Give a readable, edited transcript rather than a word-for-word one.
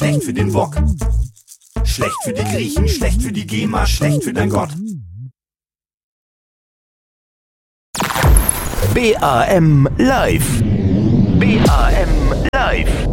schlecht für den Wok. Schlecht für die Griechen, schlecht für die GEMA, schlecht für dein Gott. BAM Live. BAM Live.